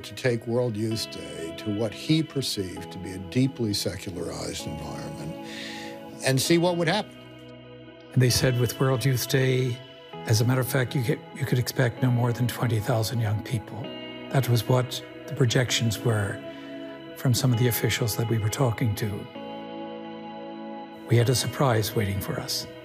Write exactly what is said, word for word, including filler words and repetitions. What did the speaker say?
to take World Youth Day to what he perceived to be a deeply secularized environment and see what would happen. And they said with World Youth Day, as a matter of fact, you, get, you could expect no more than twenty thousand young people. That was what the projections were from some of the officials that we were talking to. We had a surprise waiting for us.